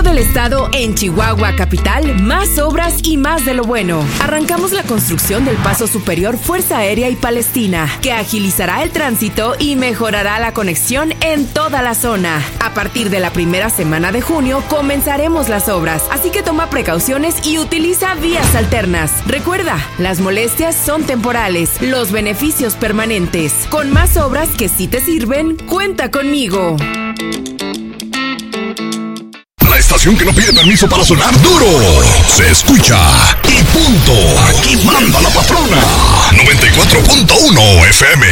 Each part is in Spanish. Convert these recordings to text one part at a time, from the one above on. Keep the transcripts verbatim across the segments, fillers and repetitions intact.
gobierno del estado en Chihuahua capital, más obras y más de lo bueno. Arrancamos la construcción del Paso Superior Fuerza Aérea y Palestina, que agilizará el tránsito y mejorará la conexión en toda la zona. A partir de la primera semana de junio comenzaremos las obras, así que toma precauciones y utiliza vías alternas. Recuerda, las molestias son temporales, los beneficios permanentes. Con más obras que sí te sirven, cuenta conmigo. La estación que no pide permiso para sonar duro, se escucha y punto. Aquí manda la patrona. noventa y cuatro punto uno F M.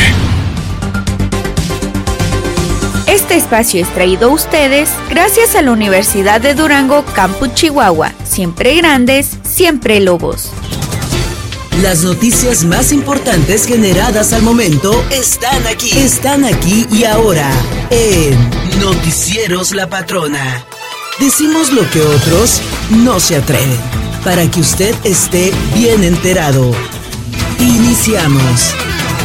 Este espacio es traído a ustedes gracias a la Universidad de Durango, Campus Chihuahua. Siempre grandes, siempre lobos. Las noticias más importantes generadas al momento están aquí. Están aquí y ahora en Noticieros La Patrona. Decimos lo que otros no se atreven, para que usted esté bien enterado. Iniciamos.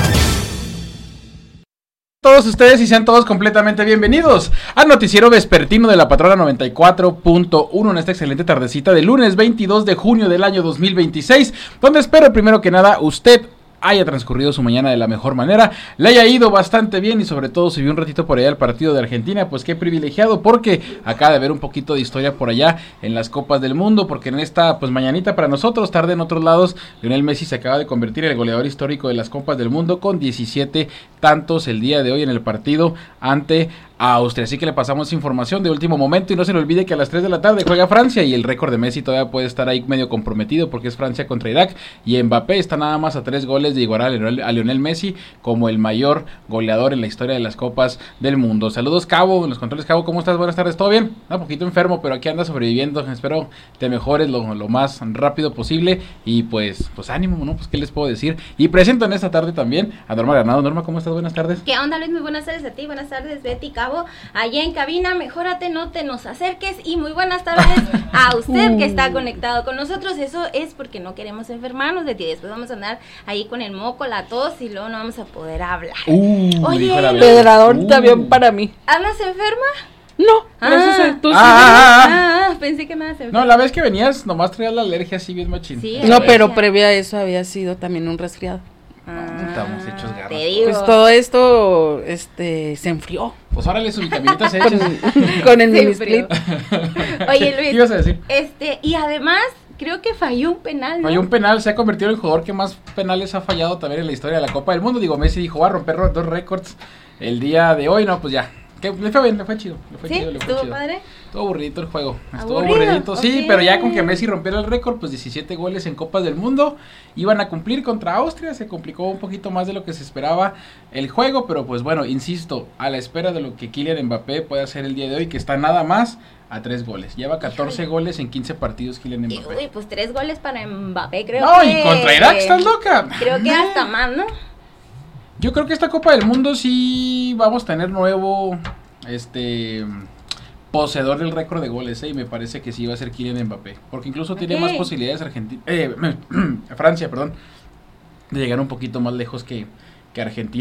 Todos ustedes y sean todos completamente bienvenidos al noticiero vespertino de la Patrona noventa y cuatro punto uno en esta excelente tardecita de lunes veintidós de junio del año dos mil veintiséis, donde espero primero que nada usted haya transcurrido su mañana de la mejor manera, le haya ido bastante bien y sobre todo si vio un ratito por allá el partido de Argentina, pues qué privilegiado, porque acaba de ver un poquito de historia por allá en las Copas del Mundo, porque en esta pues mañanita para nosotros, tarde en otros lados, Lionel Messi se acaba de convertir en el goleador histórico de las Copas del Mundo con diecisiete tantos el día de hoy en el partido ante Austria, así que le pasamos información de último momento y no se le olvide que a las tres de la tarde juega Francia y el récord de Messi todavía puede estar ahí medio comprometido porque es Francia contra Irak y Mbappé está nada más a tres goles de igualar a Lionel Messi como el mayor goleador en la historia de las Copas del Mundo. Saludos Cabo, en los controles Cabo, ¿cómo estás? Buenas tardes, ¿todo bien? Un poquito enfermo, pero aquí anda sobreviviendo, espero te mejores lo, lo más rápido posible y pues, pues ánimo, ¿no? Pues qué les puedo decir. Y presento en esta tarde también a Norma Granado. Norma, ¿cómo estás? Buenas tardes. ¿Qué onda, Luis? Muy buenas tardes a ti, buenas tardes Betty, Cabo. Allá en cabina, mejórate, no te nos acerques y muy buenas tardes a usted que está conectado con nosotros. Eso es porque no queremos enfermarnos de ti. Después vamos a andar ahí con el moco, la tos y luego no vamos a poder hablar. Uh, Oye, Pedrador uh. también para mí. ¿andas enferma? No, Ah, gracias a tú sí. ah, ah, ah, pensé que me ibas enferma. No, la vez que venías nomás traías la alergia así bien machín. Sí, No, pero alergia. previa a eso había sido también un resfriado. Ah, Estamos hechos garras. te digo. Pues todo esto este se enfrió Pues órale sus vitaminitas con, hechas. con el Se mini enfrió. split. Oye, Luis, ¿Qué ibas a decir? este, y además creo que falló un penal, ¿no? Falló un penal, se ha convertido en el jugador que más penales ha fallado también en la historia de la Copa del Mundo. Digo, Messi dijo, va a romper dos récords el día de hoy, no, pues ya. Que le fue bien, le fue chido, le fue ¿Sí? chido, le fue ¿Estuvo chido. padre? Estuvo aburridito el juego, estuvo Aburrido, aburridito, sí, ok. pero ya con que Messi rompiera el récord, pues diecisiete goles en Copas del Mundo, iban a cumplir contra Austria, se complicó un poquito más de lo que se esperaba el juego, pero pues bueno, insisto, a la espera de lo que Kylian Mbappé puede hacer el día de hoy, que está nada más a tres goles, lleva catorce Híjole. goles en quince partidos Kylian Y, Mbappé. uy, pues tres goles para Mbappé, creo No, que... y contra Irak, ¿estás loca? Creo que hasta más, ¿no? Yo creo que esta Copa del Mundo sí vamos a tener nuevo este poseedor del récord de goles, ¿eh? Y me parece que sí va a ser Kylian Mbappé, porque incluso tiene Ok. más posibilidades Argentina, eh, Francia, perdón, de llegar un poquito más lejos que, que Argentina.